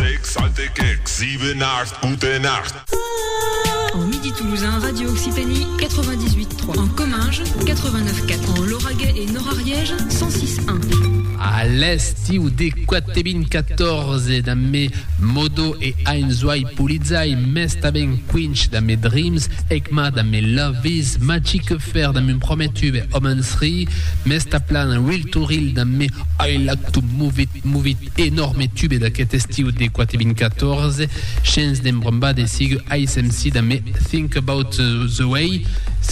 6, alte Keks, 7, 8, gute Nacht. En Midi Toulousain, Radio Occitanie 98.3. En Comminges 89.4. En Lauragais et Nord-Ariège 106.1. À l'est, ou des Quatebin 14 da me Modo e Einzwai Pulizai, Mesta ben Quinch da me Dreams, Ekma da me Love Is, Magic Fair da me Prometube Omensri, Mesta Plan Real to Real da me I Like to Move It, énorme tube da ketesti ou des Quatebin 14, Chens dem Bromba de Sig ISMC da me Think About the Way,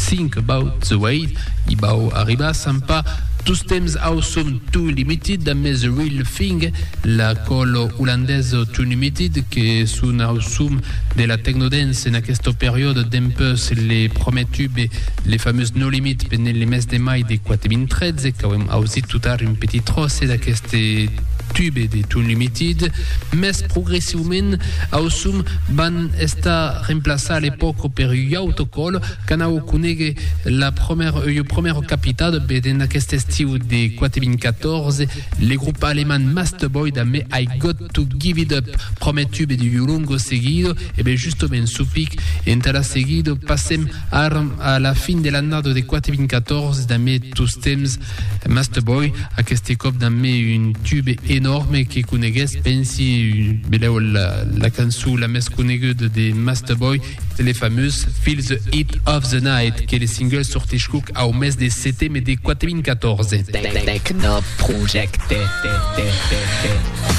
Ibao Arriba Sampa. Tous temps awesome Too Limited da me The Real Thing, la colo hollandaise Too Limited che su un awesome de la technodance in questa periodo d'empus les premiers tubes, les fameuses No Limit nelle mes de mai de 2013 che avem auzit tutar un petit trosse da queste tube de Too Limited, mes progressivament awesome van esta reemplaçar l'epoca per autocol canao coneghe la première capitale beden aquest estiu de 2014 le grup aleman Masterboy da me I Got to Give It Up premier tube de lungo seguido e ben justament supic entara seguido passem a la fin de l'annado de 2014 da me tous temps Masterboy aquest cop da me un tube énorme que conegues pensi beleu la cançó la més coneguda de Masterboy les fameuses Feel the Heat of the Night que les singles sorteix au mes de setembre de 2014. Techno Project.